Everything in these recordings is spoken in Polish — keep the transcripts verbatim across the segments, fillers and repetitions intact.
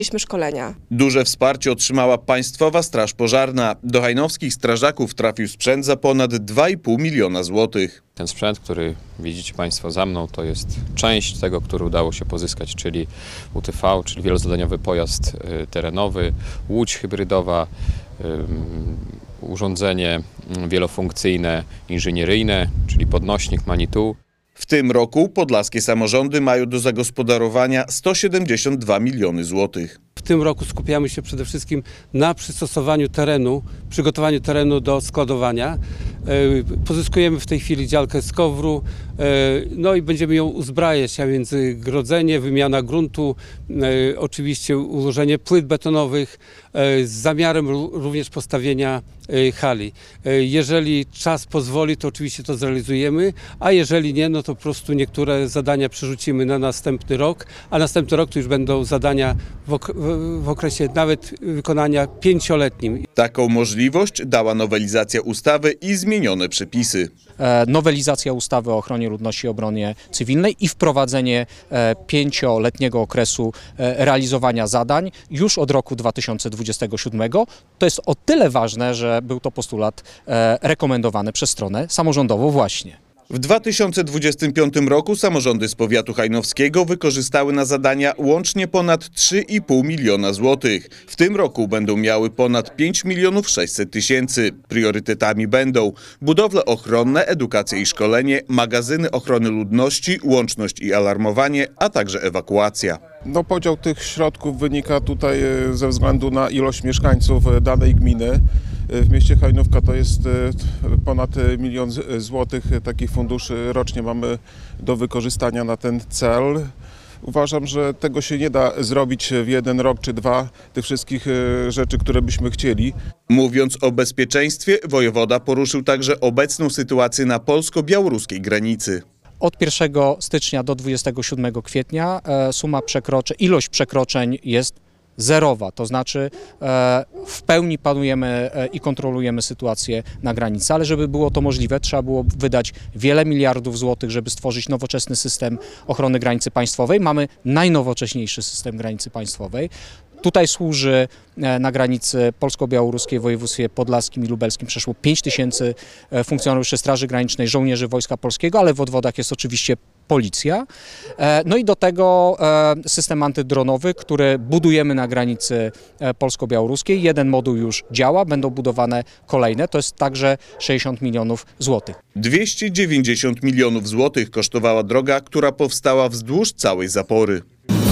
Mieliśmy szkolenia. Duże wsparcie otrzymała Państwowa Straż Pożarna. Do hajnowskich strażaków trafił sprzęt za ponad dwa i pół miliona złotych. Ten sprzęt, który widzicie Państwo za mną, to jest część tego, który udało się pozyskać, czyli U T V, czyli wielozadaniowy pojazd terenowy, łódź hybrydowa, urządzenie wielofunkcyjne, inżynieryjne, czyli podnośnik Manitou. W tym roku podlaskie samorządy mają do zagospodarowania sto siedemdziesiąt dwa miliony złotych. W tym roku skupiamy się przede wszystkim na przystosowaniu terenu, przygotowaniu terenu do składowania. Pozyskujemy w tej chwili działkę z kowru, no i będziemy ją uzbrajać, a więc grodzenie, wymiana gruntu, oczywiście ułożenie płyt betonowych z zamiarem również postawienia hali. Jeżeli czas pozwoli, to oczywiście to zrealizujemy, a jeżeli nie, no to po prostu niektóre zadania przerzucimy na następny rok, a następny rok to już będą zadania w, ok w okresie nawet wykonania pięcioletnim. Taką możliwość dała nowelizacja ustawy i zmienione przepisy. Nowelizacja ustawy o ochronie ludności i obronie cywilnej i wprowadzenie pięcioletniego okresu realizowania zadań już od roku dwa tysiące dwudziestego siódmego. To jest o tyle ważne, że był to postulat rekomendowany przez stronę samorządową właśnie. W dwa tysiące dwudziestym piątym roku samorządy z powiatu hajnowskiego wykorzystały na zadania łącznie ponad trzy i pół miliona złotych. W tym roku będą miały ponad pięć milionów sześćset tysięcy. Priorytetami będą budowle ochronne, edukacja i szkolenie, magazyny ochrony ludności, łączność i alarmowanie, a także ewakuacja. No, podział tych środków wynika tutaj ze względu na ilość mieszkańców danej gminy. W mieście Hajnówka to jest ponad milion złotych. Takich funduszy rocznie mamy do wykorzystania na ten cel. Uważam, że tego się nie da zrobić w jeden rok czy dwa, tych wszystkich rzeczy, które byśmy chcieli. Mówiąc o bezpieczeństwie, wojewoda poruszył także obecną sytuację na polsko-białoruskiej granicy. Od pierwszego stycznia do dwudziestego siódmego kwietnia suma przekroczeń, ilość przekroczeń jest zerowa, to znaczy w pełni panujemy i kontrolujemy sytuację na granicy, ale żeby było to możliwe, trzeba było wydać wiele miliardów złotych, żeby stworzyć nowoczesny system ochrony granicy państwowej. Mamy najnowocześniejszy system granicy państwowej. Tutaj służy na granicy polsko-białoruskiej w województwie podlaskim i lubelskim przeszło pięć tysięcy funkcjonariuszy Straży Granicznej, żołnierzy Wojska Polskiego, ale w odwodach jest oczywiście policja. No i do tego system antydronowy, który budujemy na granicy polsko-białoruskiej. Jeden moduł już działa, będą budowane kolejne. To jest także sześćdziesiąt milionów złotych. dwieście dziewięćdziesiąt milionów złotych kosztowała droga, która powstała wzdłuż całej zapory.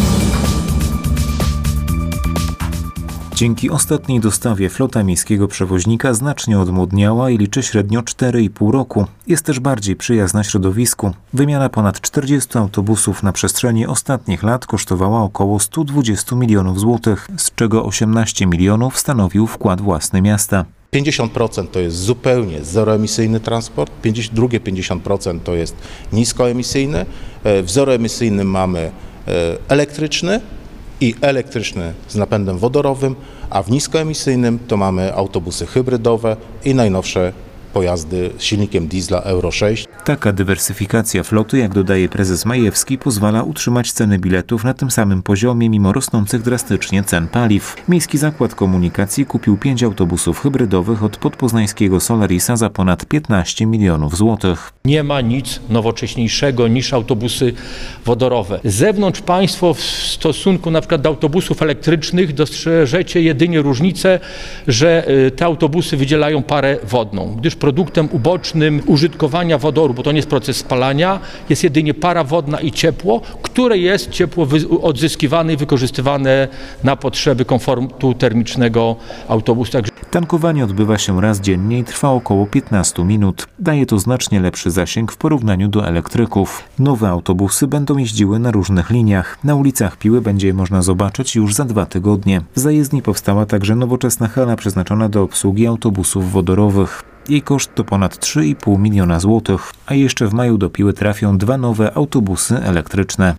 Dzięki ostatniej dostawie flota miejskiego przewoźnika znacznie odmłodniała i liczy średnio cztery i pół roku. Jest też bardziej przyjazna środowisku. Wymiana ponad czterdziestu autobusów na przestrzeni ostatnich lat kosztowała około stu dwudziestu milionów złotych, z czego osiemnaście milionów stanowił wkład własny miasta. pięćdziesiąt procent to jest zupełnie zeroemisyjny transport, drugie pięćdziesiąt procent to jest niskoemisyjny. W zeroemisyjnym mamy elektryczny i elektryczny z napędem wodorowym, a w niskoemisyjnym to mamy autobusy hybrydowe i najnowsze pojazdy z silnikiem diesla Euro sześć. Taka dywersyfikacja floty, jak dodaje prezes Majewski, pozwala utrzymać ceny biletów na tym samym poziomie mimo rosnących drastycznie cen paliw. Miejski Zakład Komunikacji kupił pięć autobusów hybrydowych od podpoznańskiego Solarisa za ponad piętnaście milionów złotych. Nie ma nic nowocześniejszego niż autobusy wodorowe. Z zewnątrz Państwo w stosunku na przykład do autobusów elektrycznych dostrzeżecie jedynie różnicę, że te autobusy wydzielają parę wodną, gdyż produktem ubocznym użytkowania wodoru, bo to nie jest proces spalania, jest jedynie para wodna i ciepło, które jest ciepło odzyskiwane i wykorzystywane na potrzeby komfortu termicznego autobusu. Tankowanie odbywa się raz dziennie i trwa około piętnaście minut. Daje to znacznie lepszy zasięg w porównaniu do elektryków. Nowe autobusy będą jeździły na różnych liniach. Na ulicach Piły będzie je można zobaczyć już za dwa tygodnie. W zajezdni powstała także nowoczesna hala przeznaczona do obsługi autobusów wodorowych. Jej koszt to ponad trzy i pół miliona złotych, a jeszcze w maju do Piły trafią dwa nowe autobusy elektryczne.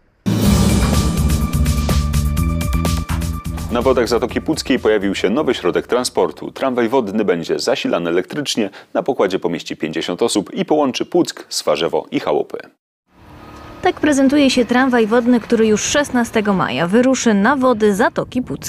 Na wodach Zatoki Puckiej pojawił się nowy środek transportu. Tramwaj wodny będzie zasilany elektrycznie, na pokładzie pomieści pięćdziesiąt osób i połączy Puck, Swarzewo i Chałupy. Tak prezentuje się tramwaj wodny, który już szesnastego maja wyruszy na wody Zatoki Puckiej.